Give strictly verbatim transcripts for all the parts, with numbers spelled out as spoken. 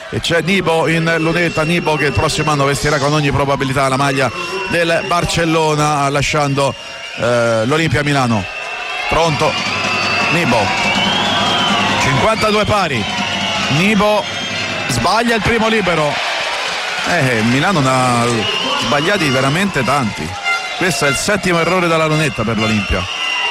e c'è Nibo in lunetta, Nibo che il prossimo anno vestirà con ogni probabilità la maglia del Barcellona, lasciando eh, l'Olimpia Milano. Pronto Nibo, cinquantadue pari, Nibo sbaglia il primo libero. eh, Milano ne ha sbagliati veramente tanti, questo è il settimo errore dalla lunetta per l'Olimpia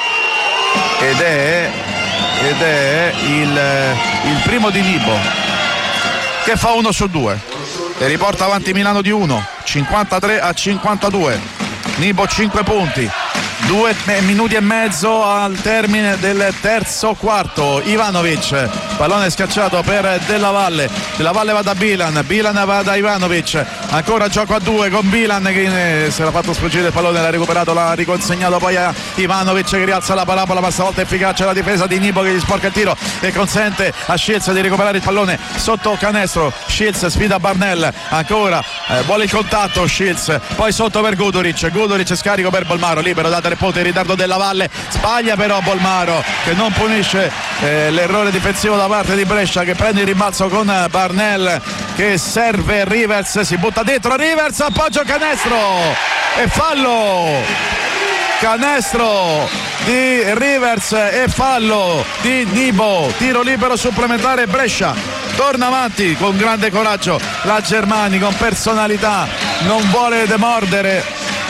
ed è ed è il, il primo di Nibo, che fa uno su due e riporta avanti Milano di uno, cinquantatré a cinquantadue. Nibo cinque punti, due minuti e mezzo al termine del terzo quarto. Ivanovic, pallone schiacciato per Della Valle, Della Valle va da Bilan, Bilan va da Ivanovic, ancora gioco a due con Bilan che si era fatto sfuggire il pallone, l'ha recuperato, l'ha riconsegnato poi a Ivanovic che rialza la parabola, ma stavolta efficace la difesa di Nibo che gli sporca il tiro e consente a Shields di recuperare il pallone sotto canestro. Shields sfida Barnell, ancora eh, vuole il contatto Shields, poi sotto per Guduric, Guduric scarico per Bolmaro, libero da tre punti in ritardo Della Valle, sbaglia però Bolmaro che non punisce eh, l'errore difensivo da parte di Brescia, che prende il rimbalzo con Barnell che serve Rivers, si butta dentro Rivers, appoggio canestro e fallo, canestro di Rivers e fallo di Nibo, tiro libero supplementare. Brescia torna avanti con grande coraggio, la Germani con personalità non vuole demordere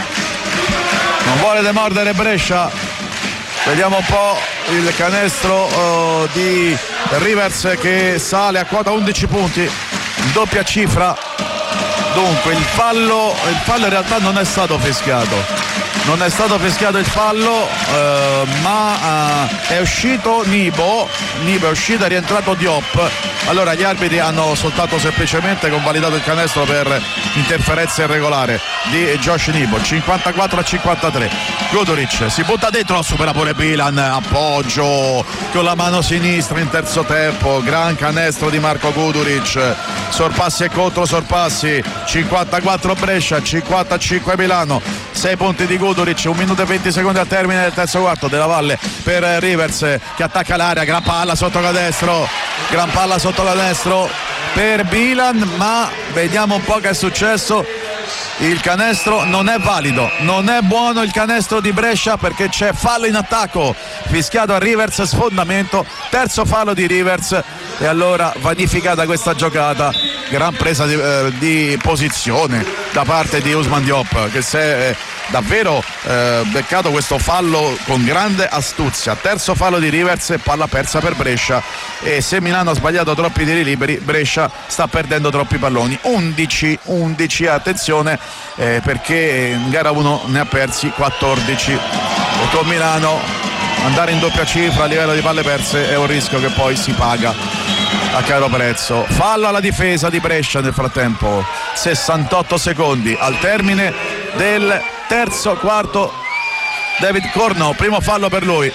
non vuole demordere Brescia. Vediamo un po' il canestro uh, di Rivers che sale a quota undici punti, doppia cifra. Dunque il fallo il fallo in realtà non è stato fischiato non è stato fischiato il fallo, eh, ma eh, è uscito Nibo Nibo è uscito, è rientrato Diop. Allora gli arbitri hanno soltanto semplicemente convalidato il canestro per interferenza irregolare di Josh Nibo. Cinquantaquattro a cinquantatré. Guduric si butta dentro, supera pure Bilan, appoggio con la mano sinistra in terzo tempo, gran canestro di Marco Guduric, sorpassi e contro sorpassi. Cinquantaquattro Brescia, cinquantacinque Milano, sei punti di Guduric, un minuto e venti secondi al termine del terzo quarto. Della Valle per Rivers che attacca l'area, gran palla sotto canestro, gran palla sotto canestro per Bilan, ma vediamo un po' che è successo. Il canestro non è valido, non è buono il canestro di Brescia perché c'è fallo in attacco fischiato a Rivers, sfondamento, terzo fallo di Rivers e allora vanificata questa giocata. Gran presa di, eh, di posizione da parte di Ousmane Diop che si è eh, davvero eh, beccato questo fallo con grande astuzia. Terzo fallo di Rivers e palla persa per Brescia, e se Milano ha sbagliato troppi tiri liberi, Brescia sta perdendo troppi palloni. undici undici, attenzione eh, perché in gara uno ne ha persi quattordici e con Milano andare in doppia cifra a livello di palle perse è un rischio che poi si paga a caro prezzo. Fallo alla difesa di Brescia nel frattempo, sessantotto secondi al termine del terzo quarto. David Corno, primo fallo per lui,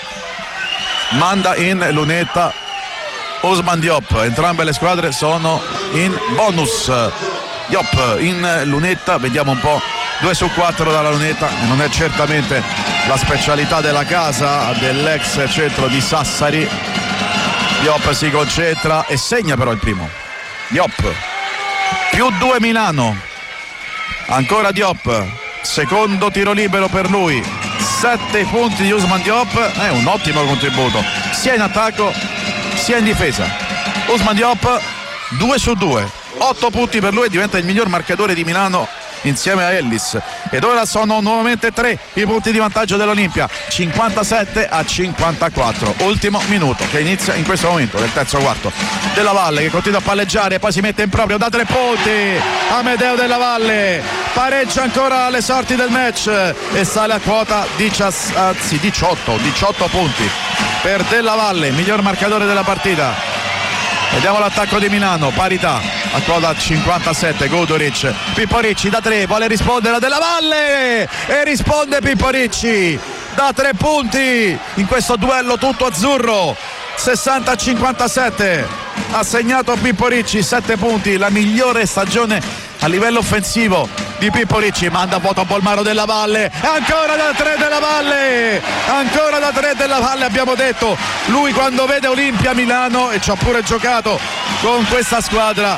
manda in lunetta Ousmane Diop, entrambe le squadre sono in bonus. Diop in lunetta, vediamo un po', due su quattro dalla lunetta, e non è certamente la specialità della casa dell'ex centro di Sassari. Diop si concentra e segna però il primo. Diop, più due Milano, ancora Diop, secondo tiro libero per lui, sette punti di Ousmane Diop, è un ottimo contributo sia in attacco sia in difesa. Ousmane Diop due su due, otto punti per lui, diventa il miglior marcatore di Milano insieme a Ellis, ed ora sono nuovamente tre i punti di vantaggio dell'Olimpia, cinquantasette a cinquantaquattro. Ultimo minuto che inizia in questo momento del terzo quarto. Della Valle che continua a palleggiare, poi si mette in proprio da tre punti. Amedeo Della Valle pareggia ancora alle sorti del match e sale a quota diciotto punti per Della Valle, miglior marcatore della partita. Vediamo l'attacco di Milano, parità a quota cinquantasette. Guduric, Pippo Ricci da tre, vuole rispondere a Della Valle e risponde Pippo Ricci da tre punti in questo duello tutto azzurro. Sessanta a cinquantasette, ha segnato Pippo Ricci, sette punti, la migliore stagione a livello offensivo di Pippo Ricci. Manda a vuoto a Bolmaro Della Valle, ancora da tre Della Valle, ancora da tre Della Valle. Abbiamo detto, lui quando vede Olimpia Milano, e ci ha pure giocato con questa squadra,